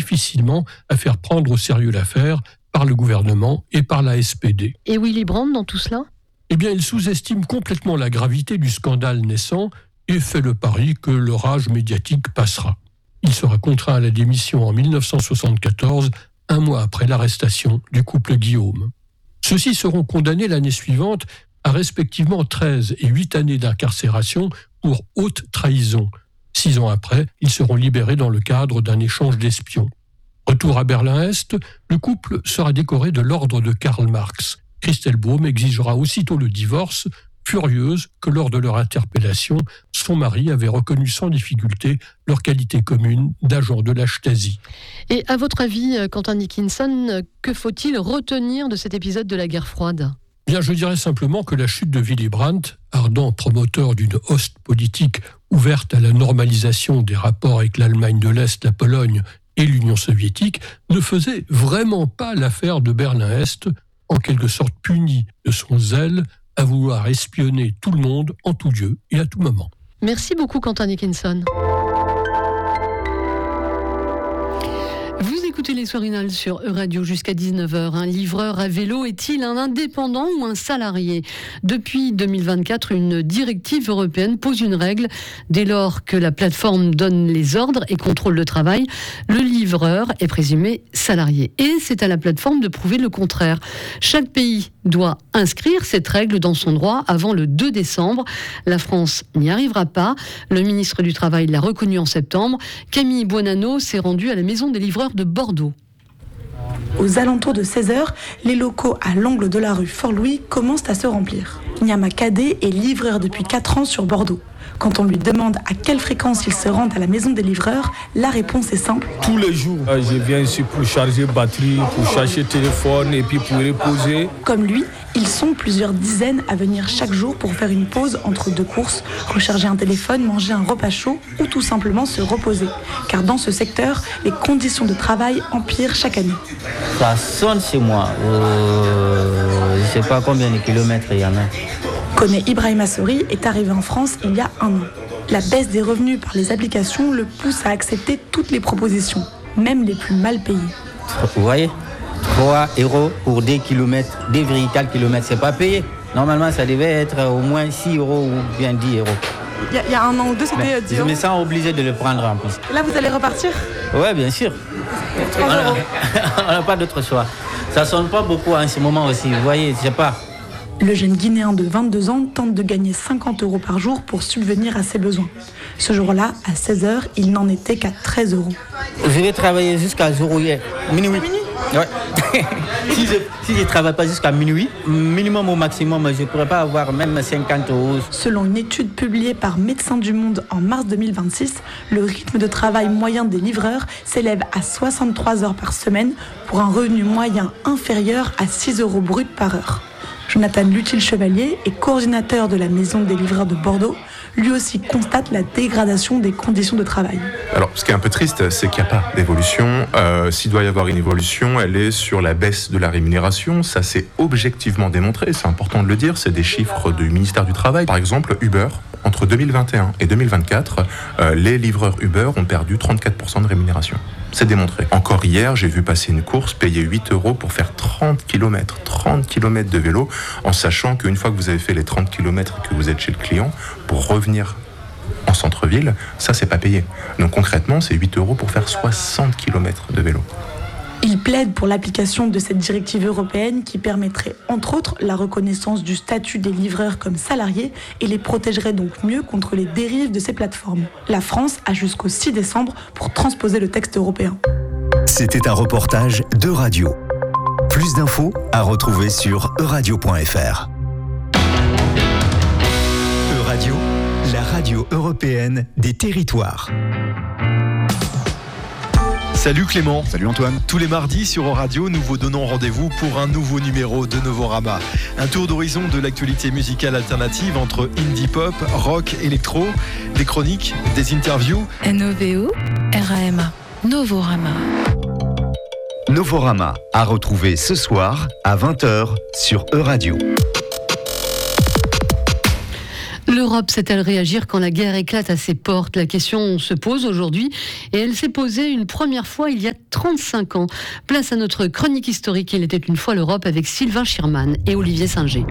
difficilement à faire prendre au sérieux l'affaire par le gouvernement et par la SPD. Et Willy Brandt dans tout cela ? Eh bien, il sous-estime complètement la gravité du scandale naissant et fait le pari que l'orage médiatique passera. Il sera contraint à la démission en 1974, un mois après l'arrestation du couple Guillaume. Ceux-ci seront condamnés l'année suivante à respectivement 13 et 8 années d'incarcération pour haute trahison. 6 ans après, ils seront libérés dans le cadre d'un échange d'espions. Retour à Berlin-Est, le couple sera décoré de l'ordre de Karl Marx. Christelle Baum exigera aussitôt le divorce, furieuse que lors de leur interpellation, son mari avait reconnu sans difficulté leur qualité commune d'agent de la Stasi. Et à votre avis, Quentin Dickinson, que faut-il retenir de cet épisode de la guerre froide ? Bien, je dirais simplement que la chute de Willy Brandt, ardent promoteur d'une Ostpolitik ouverte à la normalisation des rapports avec l'Allemagne de l'Est, la Pologne et l'Union soviétique, ne faisait vraiment pas l'affaire de Berlin-Est, en quelque sorte puni de son zèle à vouloir espionner tout le monde en tout lieu et à tout moment. Merci beaucoup Quentin Dickinson. Vous écoutez les Soirinales sur Euradio jusqu'à 19h. Un livreur à vélo est-il un indépendant ou un salarié ? Depuis 2024, une directive européenne pose une règle. Dès lors que la plateforme donne les ordres et contrôle le travail, le livreur est présumé salarié. Et c'est à la plateforme de prouver le contraire. Chaque pays doit inscrire cette règle dans son droit avant le 2 décembre. La France n'y arrivera pas. Le ministre du Travail l'a reconnu en septembre. Camille Buonanno s'est rendue à la Maison des livreurs de Bordeaux. Aux alentours de 16h, les locaux à l'angle de la rue Fort-Louis commencent à se remplir. Niama Kadé est livreur depuis 4 ans sur Bordeaux. Quand on lui demande à quelle fréquence il se rend à la maison des livreurs, la réponse est simple. Tous les jours, je viens ici pour charger batterie, pour chercher téléphone et puis pour reposer. Comme lui, ils sont plusieurs dizaines à venir chaque jour pour faire une pause entre 2 courses, recharger un téléphone, manger un repas chaud ou tout simplement se reposer. Car dans ce secteur, les conditions de travail empirent chaque année. Ça sonne chez moi. Je ne sais pas combien de kilomètres il y en a. Koné Ibrahima Sori est arrivé en France il y a 1 an. La baisse des revenus par les applications le pousse à accepter toutes les propositions, même les plus mal payées. Vous voyez, 3 € pour 2 véritables kilomètres, c'est pas payé. Normalement, ça devait être au moins 6 € ou bien 10 €. Il y a 1 an ou 2, c'était 10 €. Je me sens obligé de le prendre en plus. Et là, vous allez repartir ? Oui, bien sûr. 3 €. On n'a pas d'autre choix. Ça sonne pas beaucoup en ce moment aussi, vous voyez, je sais pas. Le jeune Guinéen de 22 ans tente de gagner 50 € par jour pour subvenir à ses besoins. Ce jour-là, à 16h, il n'en était qu'à 13 €. Je vais travailler jusqu'à minuit. Ouais. si je ne travaille pas jusqu'à minuit, minimum au maximum, je ne pourrais pas avoir même 50 €. Selon une étude publiée par Médecins du Monde en mars 2026, le rythme de travail moyen des livreurs s'élève à 63 heures par semaine pour un revenu moyen inférieur à 6 € brut par heure. Jonathan Lutil-Chevalier est coordinateur de la Maison des livreurs de Bordeaux. Lui aussi constate la dégradation des conditions de travail. Alors, ce qui est un peu triste, c'est qu'il n'y a pas d'évolution. S'il doit y avoir une évolution, elle est sur la baisse de la rémunération. Ça, c'est objectivement démontré, c'est important de le dire. C'est des chiffres du ministère du Travail. Par exemple, Uber, entre 2021 et 2024, les livreurs Uber ont perdu 34% de rémunération. C'est démontré. Encore hier, j'ai vu passer une course, payer 8 € pour faire 30 km de vélo, en sachant qu'une fois que vous avez fait les 30 km et que vous êtes chez le client, pour revenir en centre-ville, ça, c'est pas payé. Donc concrètement, c'est 8 € pour faire 60 km de vélo. Il plaide pour l'application de cette directive européenne qui permettrait, entre autres, la reconnaissance du statut des livreurs comme salariés et les protégerait donc mieux contre les dérives de ces plateformes. La France a jusqu'au 6 décembre pour transposer le texte européen. C'était un reportage d'Euradio. Plus d'infos à retrouver sur euradio.fr. Euradio, la radio européenne des territoires. Salut Clément. Salut Antoine. Tous les mardis sur Euradio, nous vous donnons rendez-vous pour un nouveau numéro de Novorama. Un tour d'horizon de l'actualité musicale alternative entre indie pop, rock, électro, des chroniques, des interviews. NOVO, RAMA, Novorama. Novorama, à retrouver ce soir à 20h sur Euradio. L'Europe sait-elle réagir quand la guerre éclate à ses portes ? La question se pose aujourd'hui et elle s'est posée une première fois il y a 35 ans. Place à notre chronique historique. Il était une fois l'Europe avec Sylvain Schirman et Olivier Singer.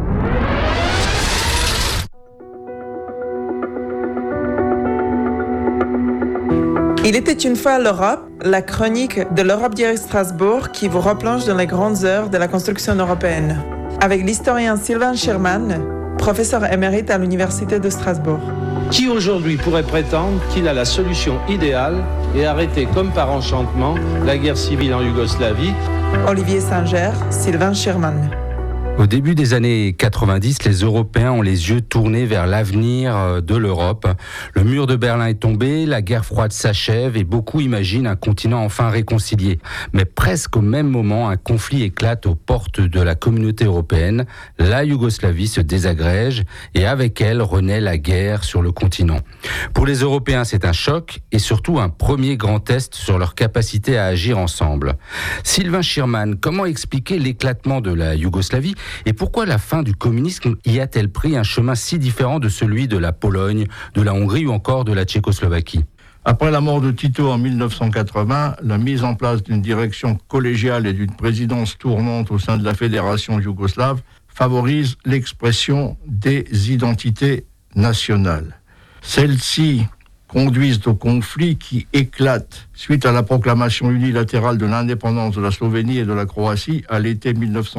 Il était une fois l'Europe, la chronique de l'Europe d'hier Strasbourg qui vous replonge dans les grandes heures de la construction européenne. Avec l'historien Sylvain Schirman, professeur émérite à l'Université de Strasbourg. Qui aujourd'hui pourrait prétendre qu'il a la solution idéale et arrêter comme par enchantement la guerre civile en Yougoslavie ? Olivier Singer, Sylvain Schirman. Au début des années 90, les Européens ont les yeux tournés vers l'avenir de l'Europe. Le mur de Berlin est tombé, la guerre froide s'achève et beaucoup imaginent un continent enfin réconcilié. Mais presque au même moment, un conflit éclate aux portes de la communauté européenne. La Yougoslavie se désagrège et avec elle renaît la guerre sur le continent. Pour les Européens, c'est un choc et surtout un premier grand test sur leur capacité à agir ensemble. Sylvain Schirman, comment expliquer l'éclatement de la Yougoslavie ? Et pourquoi la fin du communisme y a-t-elle pris un chemin si différent de celui de la Pologne, de la Hongrie ou encore de la Tchécoslovaquie ? Après la mort de Tito en 1980, la mise en place d'une direction collégiale et d'une présidence tournante au sein de la fédération yougoslave favorise l'expression des identités nationales. Celles-ci conduisent au conflit qui éclate suite à la proclamation unilatérale de l'indépendance de la Slovénie et de la Croatie à l'été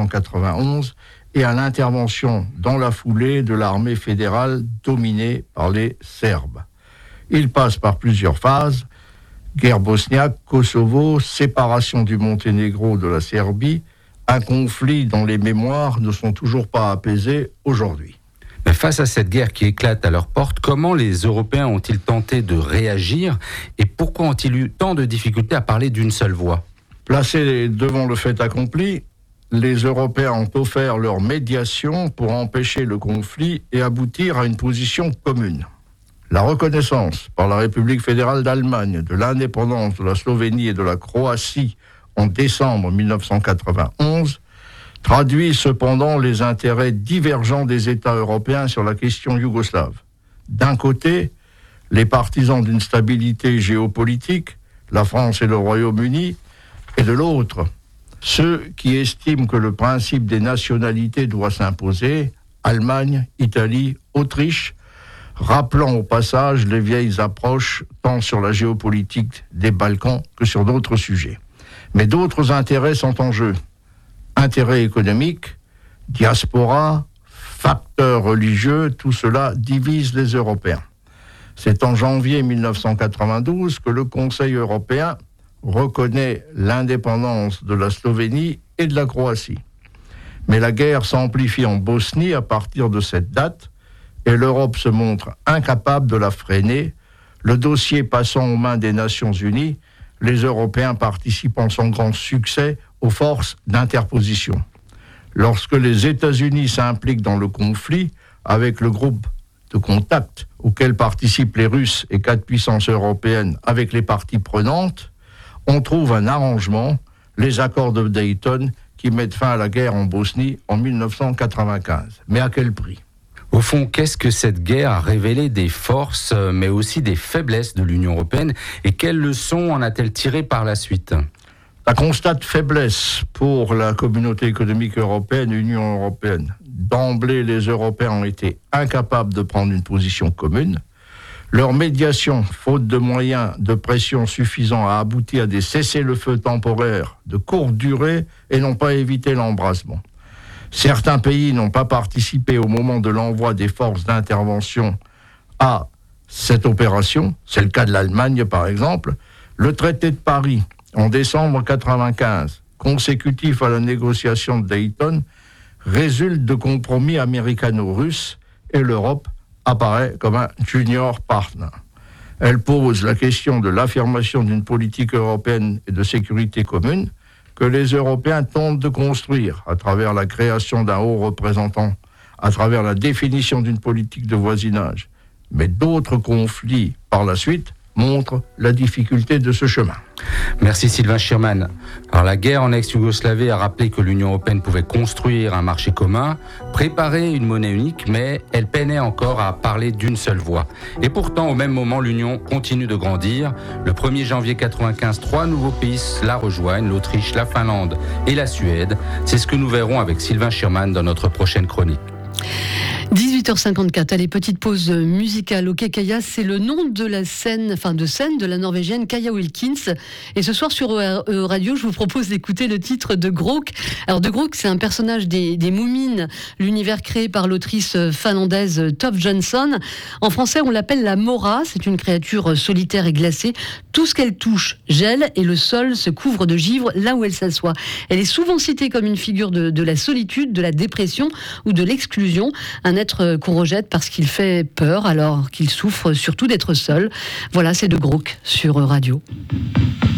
1991 et à l'intervention dans la foulée de l'armée fédérale dominée par les Serbes. Il passe par plusieurs phases, guerre bosniaque, Kosovo, séparation du Monténégro de la Serbie, un conflit dont les mémoires ne sont toujours pas apaisées aujourd'hui. Mais face à cette guerre qui éclate à leurs portes, comment les Européens ont-ils tenté de réagir et pourquoi ont-ils eu tant de difficultés à parler d'une seule voix ? Placés devant le fait accompli, les Européens ont offert leur médiation pour empêcher le conflit et aboutir à une position commune. La reconnaissance par la République fédérale d'Allemagne de l'indépendance de la Slovénie et de la Croatie en décembre 1991 traduit cependant les intérêts divergents des États européens sur la question yougoslave. D'un côté, les partisans d'une stabilité géopolitique, la France et le Royaume-Uni, et de l'autre, ceux qui estiment que le principe des nationalités doit s'imposer, Allemagne, Italie, Autriche, rappelant au passage les vieilles approches tant sur la géopolitique des Balkans que sur d'autres sujets. Mais d'autres intérêts sont en jeu. Intérêts économiques, diaspora, facteurs religieux, tout cela divise les Européens. C'est en janvier 1992 que le Conseil européen reconnaît l'indépendance de la Slovénie et de la Croatie. Mais la guerre s'amplifie en Bosnie à partir de cette date et l'Europe se montre incapable de la freiner, le dossier passant aux mains des Nations Unies, les Européens participant sans grand succès aux forces d'interposition. Lorsque les États-Unis s'impliquent dans le conflit avec le groupe de contact auquel participent les Russes et 4 puissances européennes avec les parties prenantes, on trouve un arrangement, les accords de Dayton, qui mettent fin à la guerre en Bosnie en 1995. Mais à quel prix ? Au fond, qu'est-ce que cette guerre a révélé des forces, mais aussi des faiblesses de l'Union européenne ? Et quelles leçons en a-t-elle tiré par la suite ? La constate faiblesse pour la communauté économique européenne, l'Union européenne. D'emblée, les Européens ont été incapables de prendre une position commune. Leur médiation, faute de moyens de pression suffisants, a abouti à des cessez-le-feu temporaires de courte durée et n'ont pas évité l'embrasement. Certains pays n'ont pas participé au moment de l'envoi des forces d'intervention à cette opération. C'est le cas de l'Allemagne, par exemple. Le traité de Paris, en décembre 1995, consécutif à la négociation de Dayton, résulte de compromis américano-russes et l'Europe apparaît comme un junior partner. Elle pose la question de l'affirmation d'une politique européenne et de sécurité commune que les Européens tentent de construire à travers la création d'un haut représentant, à travers la définition d'une politique de voisinage. Mais d'autres conflits par la suite montrent la difficulté de ce chemin. Merci Sylvain Schirman. Alors la guerre en ex-Yougoslavie a rappelé que l'Union européenne pouvait construire un marché commun, préparer une monnaie unique, mais elle peinait encore à parler d'une seule voix. Et pourtant, au même moment, l'Union continue de grandir. Le 1er janvier 1995, 3 nouveaux pays la rejoignent, l'Autriche, la Finlande et la Suède. C'est ce que nous verrons avec Sylvain Schirman dans notre prochaine chronique. 18h54, allez, petite pause musicale. Ok, Kaya, c'est le nom de la scène de la Norvégienne Kaya Wilkins. Et ce soir sur Radio, je vous propose d'écouter le titre de Gråk. Alors de Gråk, c'est un personnage des Moumines, l'univers créé par l'autrice finlandaise Tove Jansson. En français, on l'appelle la Mora. C'est une créature solitaire et glacée. Tout ce qu'elle touche gèle et le sol se couvre de givre là où elle s'assoit. Elle est souvent citée comme une figure de la solitude, de la dépression ou de l'exclusion. Un être qu'on rejette parce qu'il fait peur alors qu'il souffre surtout d'être seul. Voilà, c'est de Gråk sur Radio.